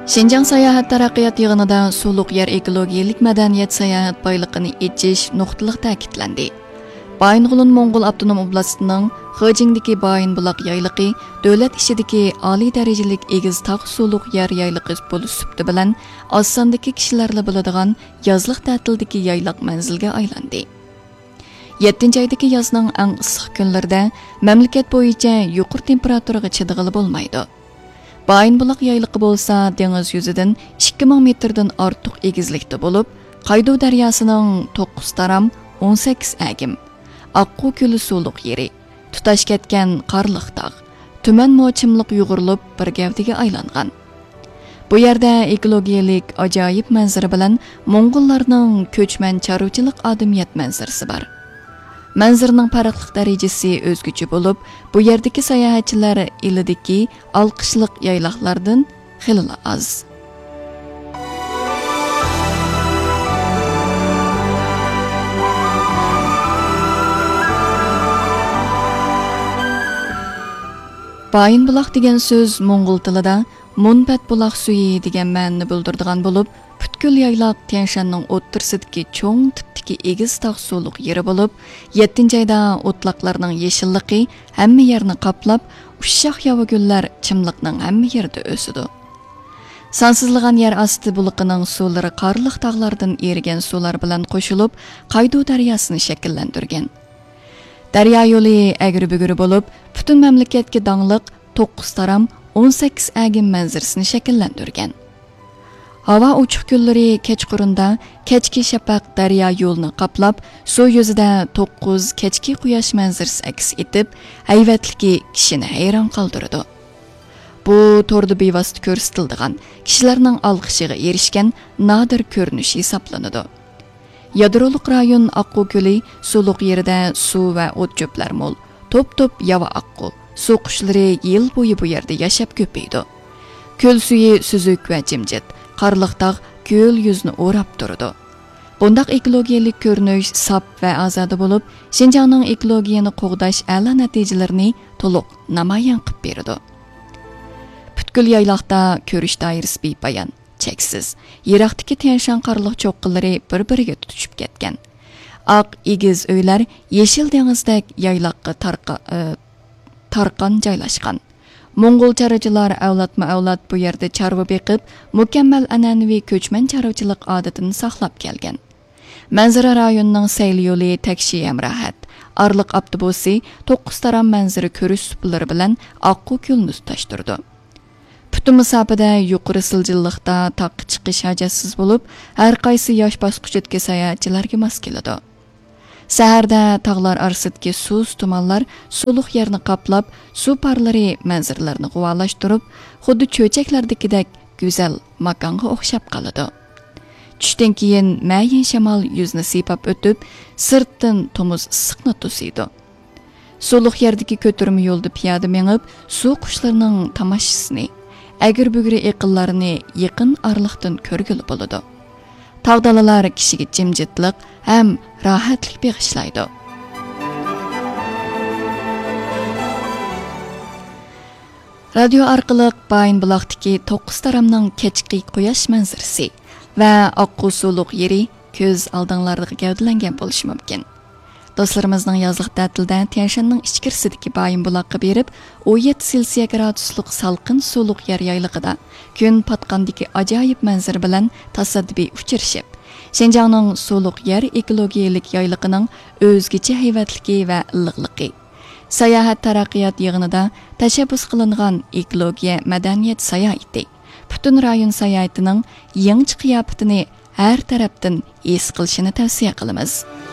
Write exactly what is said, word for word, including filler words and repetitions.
Şinjan Sayahat Taraqqiyot yig'inida suluq yer ekologiyalik madaniyat sayohat boyligini echish nuqtaliq ta'kidlandi. Baying'ulun Mo'ng'ul Avtonom Oblastining Xijingdagi Bayinbuloq yayligi davlat ishidagi oliy darajalik egiz tog' suluq yer yayligi bo'lish sufti bilan osondagi kishilarla bo'ladigan yozliq ta'tildagi yayliq manzilga aylandi. yettinchi oydagi yozning eng issiq kunlarida mamlakat bo'yicha yuqori temperaturaga chidig'ili bo'lmaydi. Bayinbuloq yayligi bo'lsa dengiz yuzidan ikki ming metrdan ortiq egizlikda bo'lib, Qaydu daryosining to'qqiz taram o'n sakkiz agim, Аққу ko'li suluq yeri, tutash ketgan qarliq tog', tuman mochimliq yug'urilib bir gavdaga aylangan. Bu yerda ekologiyalik ajoyib manzara bilan Mo'ng'ullarning ko'chman chorvachilik odamiyat manzarasi bor. Manzarning farqli darajasi o'zgacha bo'lib, bu yerdagi sayohatchilar ilidagi olqishliq yayloqlardan xili az. Bayinbuloq degan so'z Mo'ng'ul tilida Munbat buloq suyi degan ma'noni bildiradigan bo'lib, butkul yayloq Tianshanning o'ttirsidagi cho'ng tipdagi egiz tog' suluq yeri bo'lib, yettinchi oyda o'tloqlarning yeshilligi hamma yerni qoplab, ushshoq yovagullar chimliqning hamma yerida o'sidi. Sansizlagan yer osti buliqining suvlari qarliq tog'lardan erigan suvlar bilan qo'shilib, Qaydu daryosini shakllantirgan. Daryo yo'li agri-bugri bo'lib, butun mamlakatga dongliq to'qqiz taram o'n sakkiz agim manzarasini shakllantirgan. Havo ochiq kunlari kechqurunda kechki shafaq daryo yo'lini qoplab, suv yuzida to'qqiz kechki quyosh manzarasi aks etib, hayvatligi kishini hayron qoldirdi. Bu to'rda bevosita ko'rsatilgan, kishilarning olqishiga erishgan nodir ko'rinish hisoblanadi. Yadroliq rayon Аққу ko'li suluq yerida suv va o't cho'plar mo'l, to'p-to'p yava Аққу, suv qushlari yil bo'yi bu yerda yashab ko'paydi. Ko'l suyi suzuk va jimjit, qarliq tog' ko'l yuzni o'rab turadi. Bundaq ekologiyalik ko'rinish sap va ozoda bo'lib, Xinjiangning ekologiyani qo'g'dash a'lo natijalarini to'liq namoyon qilib beradi. Butkul yayloqda ko'rish doirasi bepoyon, cheksiz. Yiroqdagi Tianshan qarliq cho'qqilari bir-biriga tutishib ketgan. Oq egiz uylar yeshil dengizdek yayloqqa tarqa, e, tarqan joylashgan. Mo'ng'ul chorvachilar avlodma-avlod bu yerda chorva beqib, mukammal an'anaviy ko'chman chorvachilik odatini saqlab kelgan. Manzara rayonining sayl yo'li takshi ham rahat. Arliq avtobusi to'qqiz taram manzara ko'rish suplari bilan Аққу ko'lini tutashtirdi. Butun masofada yuqori siljilliqda taqqa chiqish hajatsiz bo'lib, har qaysi yosh bosqichidagi sayohatchilarga mos keladi. Saharda tog'lar orasidagi suz tumanlar suluq yerni qoplab, suv parlari manzaralarini g'uvolashtirib, xuddi cho'chaklardagidek go'zal makonga o'xshab qoladi. Tushdan keyin mayin shamol yuzni siypab o'tib, sirtdan tomuz issiqni tusiydi. Suluq yerdagi ko'tirma yo'lda piyoda mengib, suv qushlarining tomoshisini, agir-bugri eqinlarini yaqin orliqdan ko'rgili bo'ladi. Tog'dalalar kishiga jimjitlik ham rohatlik bag'ishlaydi. Radio orqali Bayinbuloqdagi to'qqiz taramning kechki quyosh manzarasi va Аққу suluq yeri ko'z oldinglarda gavdalangan bo'lishi mumkin. Do'stlarimizning yozliq ta'tilda Tianshanning ichkarisidagi Bayinbuloqqa berib, o'n yetti selsiya graduslik salqin suluq yer yayligida kun patqandagi ajoyib manzara bilan tasaddibiy uchrashib, Xinjiangning suluq yer ekologiyalik yayligining o'zgacha hayvatligi va illiqligi, Sayohat Taraqqiyot yig'inida tashabbus qilingan ekologiya madaniyat sayohati, butun rayon sayohatining yangi qiyofatini har tarafdan his qilishini tavsiya qilamiz.